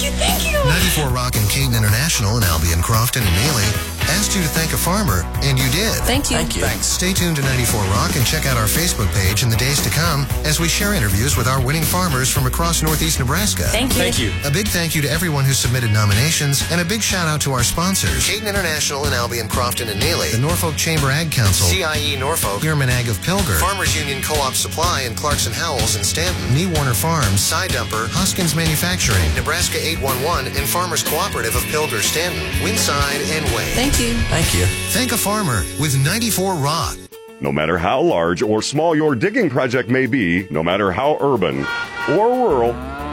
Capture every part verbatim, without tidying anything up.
you, thank you. ninety-four Rock and Caden International in Albion, Crofton, and Neely asked you to thank a farmer, and you did. Thank you. Thank you. Thanks. Stay tuned to ninety-four Rock and check out our Facebook page in the days to come as we share interviews with our winning farmers from across Northeast Nebraska. Thank you. Thank you. A big thank you to everyone who submitted nominations, and a big shout out to our sponsors: Caden International in Albion, Crofton, and Neely, the Norfolk Chamber Ag Council, C I E Norfolk, Ehrman Ag of Pilger, Farmers Union Co-op Supply in Clarkson Howells and Stanton, Nee Warner Farms, Side Dumper, Hoskins Manufacturing, Nebraska eight one one, and Farmers Cooperative of Pilger, Stanton, Winside, and Wayne. Thank you. Thank you. Thank a farmer with ninety-four Rock. No matter how large or small your digging project may be, no matter how urban or rural,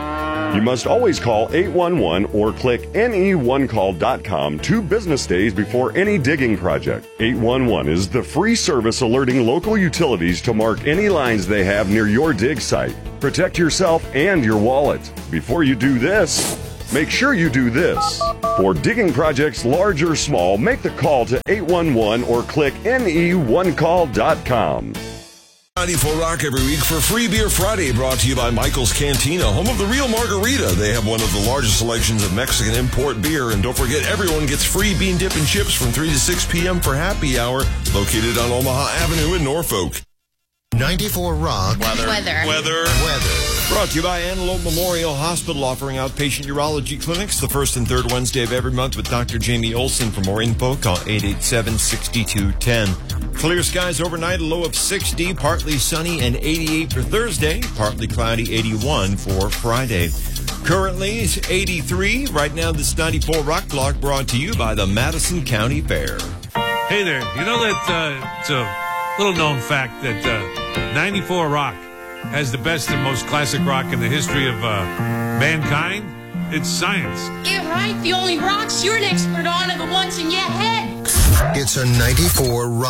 you must always call eight one one or click N E one call dot com two business days before any digging project. eight one one is the free service alerting local utilities to mark any lines they have near your dig site. Protect yourself and your wallet. Before you do this, make sure you do this. For digging projects large or small, make the call to eight one one or click N E one call dot com. ninety-four Rock every week for Free Beer Friday, brought to you by Michael's Cantina, home of the real margarita. They have one of the largest selections of Mexican import beer. And don't forget, everyone gets free bean dip and chips from three to six p.m. for happy hour, located on Omaha Avenue in Norfolk. ninety-four Rock. Weather. Weather. Weather. Brought to you by Antelope Memorial Hospital, offering outpatient urology clinics the first and third Wednesday of every month with Doctor Jamie Olson. For more info, call eight eight seven, six two one zero. Clear skies overnight, a low of sixty, partly sunny and eighty-eight for Thursday, partly cloudy, eighty-one for Friday. Currently, it's eighty-three. Right now, this ninety-four Rock Block brought to you by the Madison County Fair. Hey there, you know that uh, it's a little-known fact that uh, ninety-four Rock has the best and most classic rock in the history of uh, mankind? It's science. Yeah, right. The only rocks you're an expert on are the ones in your head. It's a ninety-four Rock.